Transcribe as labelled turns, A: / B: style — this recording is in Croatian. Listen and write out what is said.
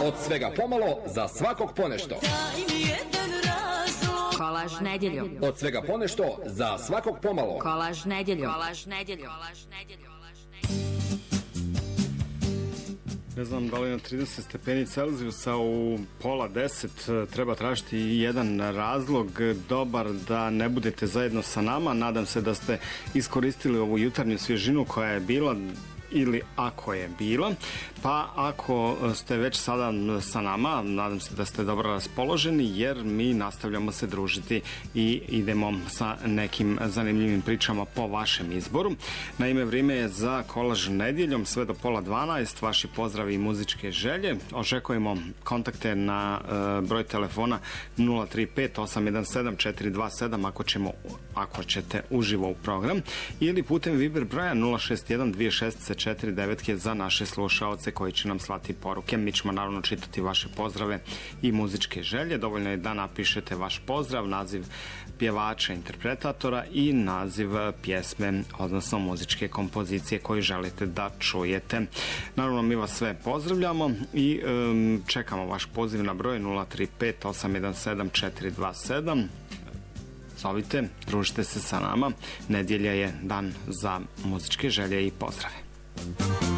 A: Od svega pomalo, za svakog ponešto.
B: Kolaž nedeljom.
A: Od svega ponešto, za svakog pomalo.
B: Kolaž nedeljom.
C: Ne znam da li na 30 stepeni Celzijusa u 9:30 treba tražiti jedan razlog dobar da ne budete zajedno sa nama. Nadam se da ste iskoristili ovu jutarnju svježinu koja je bila ili ako je bila, pa ako ste već sada sa nama, nadam se da ste dobro raspoloženi, jer mi nastavljamo se družiti i idemo sa nekim zanimljivim pričama po vašem izboru. Naime, vrijeme je za Kolaž nedjeljom sve do 11:30, vaši pozdravi i muzičke želje. Očekujemo kontakte na broj telefona 035 817 427 ako ćete uživo u program, ili putem Viber broja 061 264 za naše slušaoce koji će nam slati poruke. Mi ćemo naravno čitati vaše pozdrave i muzičke želje. Dovoljno je da napišete vaš pozdrav, naziv pjevača, interpretatora i naziv pjesme, odnosno muzičke kompozicije koju želite da čujete. Naravno, mi vas sve pozdravljamo i čekamo vaš poziv na broj 035 817 427. Zovite, družite se sa nama. Nedjelja je dan za muzičke želje i pozdrave.